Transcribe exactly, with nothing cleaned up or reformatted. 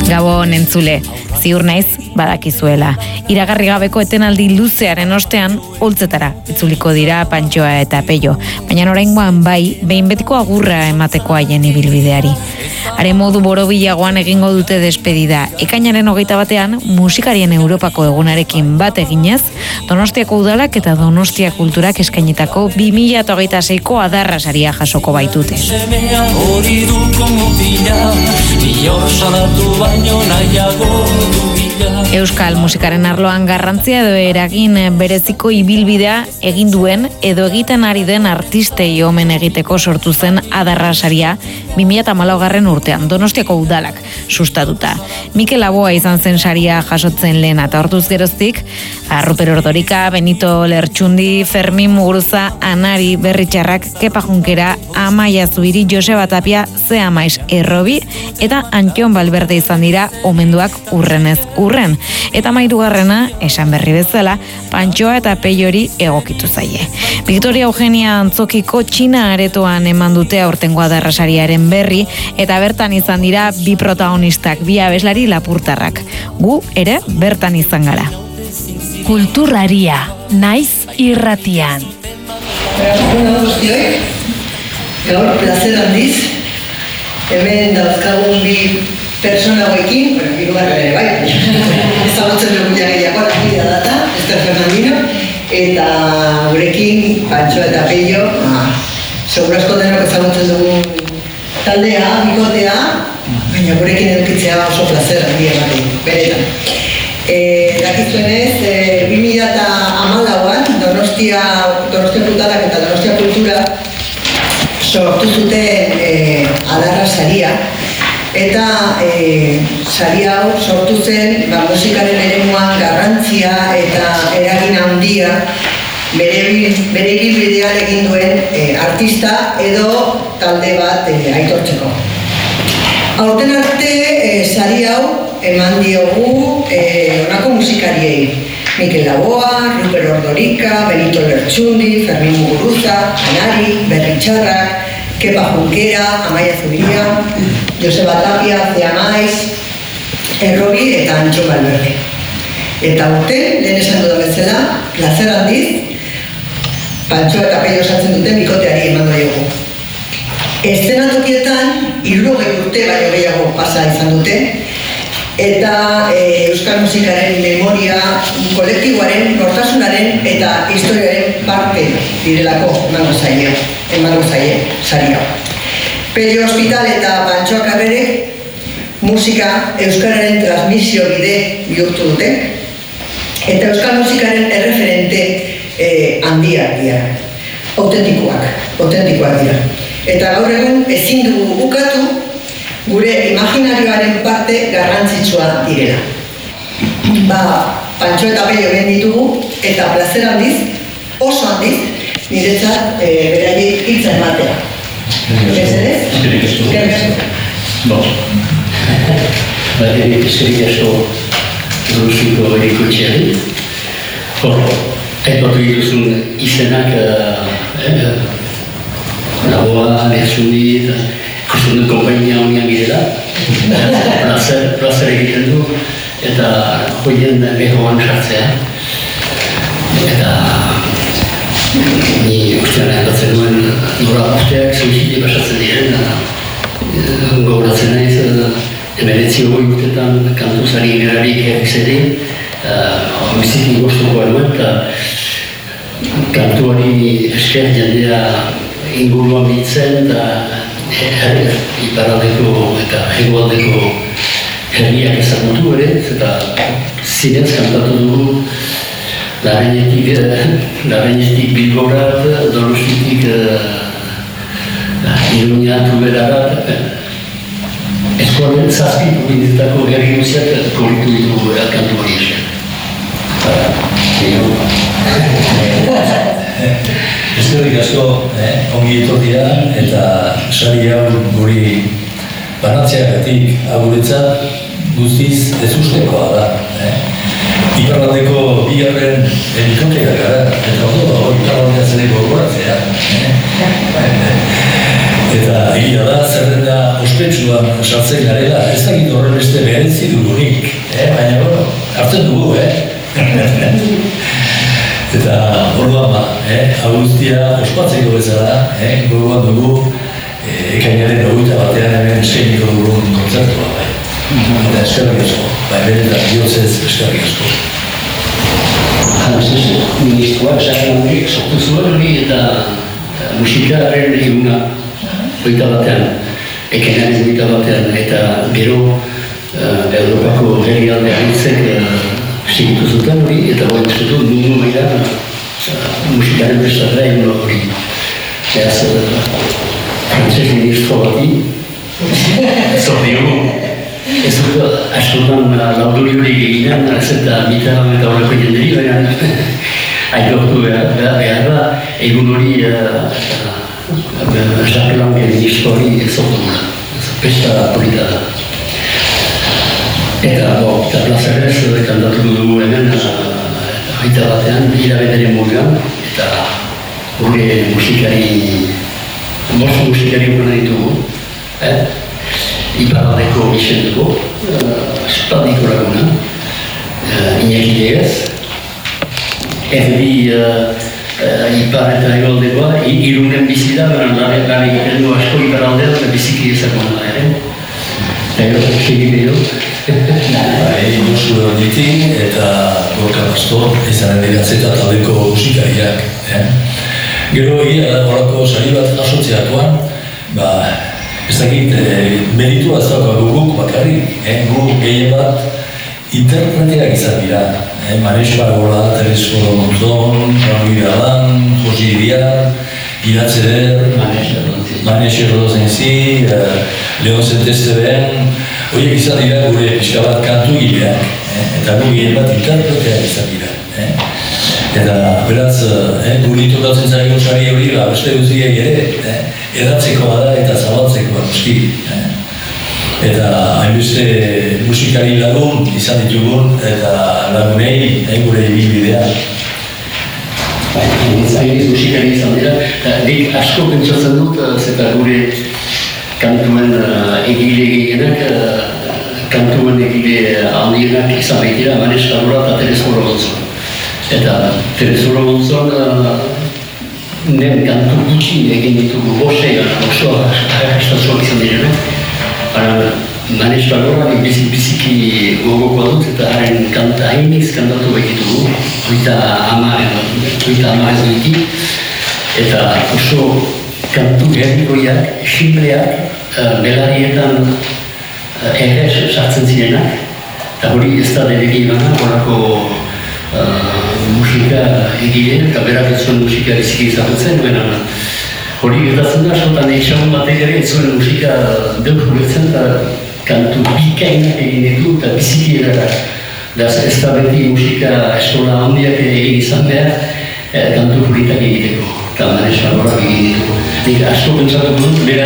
Gabon entzule, ziur naiz badakizuela. Iragarri gabeko etenaldi luzearen ostean, holtzetara itzuliko dira Pantxoa eta Peio. Baina oraingoan bai, behin betiko agurra emateko haien ibilbideari. Haren modu borobilagoan egingo dute despedida. Ekainaren hogeita batean, musikarien Europako egunarekin bat eginez, Donostiako udalak eta Donostia kulturak eskainitako bi mila hogeita seiko adarra saria jasoko baitute. Euskal musikaren arloan garrantzia edo eragin bereziko ibilbidea egin duen edo egiten ari den artistei omen egiteko sortu zen adarra saria bi mila hamalaugarren urtean Donostiako udalak sustatuta. Mikel Laboa izan zen saria jasotzen lehen eta hortuz geroztik, Ruper Ordorika, Benito Lertxundi, Fermin Muguruza, Anari, Berritxarrak, Kepa Junkera, Amaia Zubiri, Joseba Tapia, Zea Maiz Errobi eta Antxon Balberde izan dira omenduak urrenez urren. Eta mairugarrena, esan berri bezala, Pantxoa eta Peiori egokitu zaie. Victoria Eugenia Antzokiko Txina aretoan eman dute aurtengo adarrasariaren berri, eta bertan izan dira bi protagonistak, bi abeslari lapurtarrak. Gu ere bertan izan gara. Kulturraria, naiz irratian. Bueno, guztioi, gaur plazer handiz, hemen dauzkagun bi persona hauekin, bueno, hirugarren ere bai, ezagutzen dugu ja gehiago, Akila data, Ester Fernandino, eta gurekin Pantxoa eta Peio, seguro asko denok ezagutzen dugu taldea, bikotea, baina gurekin edukitzea oso plazer handia ematen, beretan. Eh, dakizuenez, eh, bi mila hamalauan Donostia, Donostia Kulturak eta Donostia Kultura sortu zuten eh, adarra saria, eta eh, saria hau sortu zen ba, musikaren eremuan garrantzia eta eragin handia bere bere ibilbidean egin duen eh, artista edo talde bat eh, aitortzeko. Aurten arte eh, sari hau eman diogu eh, onako musikariei. Mikel Laboa, Ruper Ordorika, Benito Lertxundi, Fermin Muguruza, Anari, Berritxarrak, Kepa Junkera, Amaia Zubiria, Joseba Tapia, Zea Maiz Errobi eta Antxon Balberde. Eta urten, lehen esan dudan bezala, plazer handiz, Pantxoa eta Peio osatzen duten bikoteari eman diogu. Eszenatokietan, hirurogei urte baino gehiago pasa izan dute, eta e, euskal musikaren memoria kolektiboaren, nortasunaren eta historiaren parte direlako emango zaie, emango zaie, saria. Peio Hospital eta Pantxoa Karrerek musika euskararen transmisio bide bihurtu dute, eta euskal musikaren erreferente e, handiak dira, autentikoak, autentikoak dira. Eta gaur egun ezin dugu bukatu gure imaginarioaren parte garrantzitsua direla. Ba, Pantxoa eta Peio ben ditugu, eta plazer handiz, oso handiz, niretzat e, beraiek hitza ematea. Bezeres? Eskerik asko. Eskerik asko. Bo. Ba, eskerik asko Rusiko eriko txerri. Hor, aipatu dituzun izenak eh, Laboa, Lertxundi, eta ikusten dut kompainia honian girela. Plazer, plazer egiten du, eta joien behoan sartzea. Eta ni ustean handatzen duen nora usteak zeuzitik pasatzen diren, gogoratzen naiz, emeretzi hogei urtetan kantuzari gerarik egizedin, bizitik goztuko aluen, eta kantuari esker jendea inguruan bitzen, eta iparaldeko eta hegoaldeko herriak ezagutu ere, eta zinez kantatu dugu Larreinetik Bilborat, Donostitik Iruña Truberarat, eskolen zazpi provinzietako herri guziak korritu ditugu kantu hori esker. Eskerrik asko ongi etorria eta sari hau guri banatzeagatik aguretzat guztiz ezustekoa da. Iparraldeko bigarren bikotea gara, eta ondo dago iparraldea zeneko gogoratzea. Eta egia da, zerrenda ospetsuan sartzen garela, ez dakit horren beste berezi dugunik, eh? Baina, bueno, hartzen dugu, eh? Eta orduan ba, eh? Agustia ospatzeko bezala, eh? Gogoan dugu, eh, ekainaren hogeita batean hemen eskainiko dugun kontzertua, bai. Eta eskerrik asko, bai, benetan bihotzez eskerrik asko. Hanz ez, ministroa esaten horiek sortu zuen hori eta musikaren eguna hogeita batean, ekenaren hogeita batean, eta gero uh, Europako herrialde haritzek uh, sigitu zuten hori, eta hori zutu mundu maila uh, musikaren prestatzea egin hori. Beraz, uh, frantzes ministro bati, zordigu. Ez dut, askotan lauduri hori eginen, ez eta mitaran eta horreko jenderi, baina aitortu behar da, egun hori Jacques ministro hori sortu gula, pesta polita da. Eta, bo, eta plazarez, kantatu dugu hemen, hogeita batean, hilabetaren moduan, eta gure musikari, bost musikari guna ditugu, eh? Iparaldeko Michel dugu, espaldiko laguna, Iñaki Diegaz, erdi ipar eta egaldekoa, irunen bizi da, lan egiten du asko iparaldean, eta biziki ezakona da ere. Eta gero, segi beho. Josu Erditin eta Gorka Pastor, izan ederatzeta taldeko musikariak. Gero, horako sari bat asotziatuan, ba, ez dakit, meritua ez dagoa guguk bakarrik, gu gehien bat interpreteak izan dira. Manex Bargola, Teresko Monzon, Ramiro Alan, Josi Iriar, Iratze Der, Manex Erdozenzi, Leon Zentesteben, horiek izan dira gure pixka bat kantu gileak, eta gu gehien bat interpreteak izan dira. Eta beraz, guri tokatzen zaigun sari hori, beste guztiak ere, edatzeko da eta zabaltzeko noski. Eta hainbeste musikari lagun izan ditugun eta lagunei gure ibilbidea. Hainbiz musikari izan dira, nik asko pentsatzen dut, zeta gure kantuen egile gehienak, kantuen egile handienak izan baitira, Manex Bargola eta Teresko Monzon. Eta Teresko Monzon nen kantu gutxi egin ditugu bostean, osoa arrastatuak izan direnak. Manex Bargola biziki gogokoa dut eta haren kanta hainiz kantatu behitugu, hoita ama ez duetik. Eta oso kantu gerrikoiak, simpleak, belarietan errez sartzen zirenak. Eta hori ez da deregi bana, horako musika egile, eta berak ez zuen musika biziki izatzen, baina hori gertatzen da, askotan eixagun batek ere ez zuen musika deuk guretzen, eta kantu bikainak egin ditu, eta biziki edara. Ez da beti musika eskola handiak egin izan behar, kantu politak egiteko, eta Manex Bargola egin ditu. Nik asko pentsatuko dut, bera